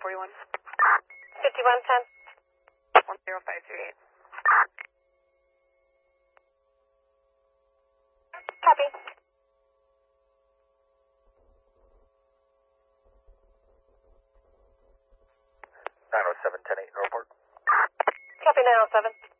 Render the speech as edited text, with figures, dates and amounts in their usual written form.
41. 5110. 10538. Copy. 907-10-8, report. Copy 907.